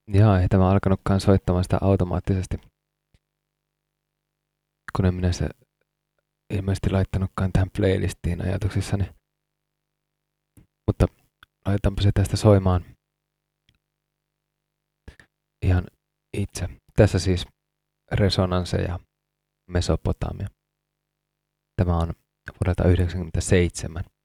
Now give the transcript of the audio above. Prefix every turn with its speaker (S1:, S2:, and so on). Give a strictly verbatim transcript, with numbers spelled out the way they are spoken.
S1: Jaa, ei tämä alkanutkaan soittamaan sitä automaattisesti, kun en minä se ilmeisesti laittanutkaan tähän playlistiin ajatuksissani. Mutta laitetanpa se tästä soimaan ihan itse. Tässä siis Resonance ja Mesopotamia. Tämä on vuodelta yhdeksänkymmentäseitsemän.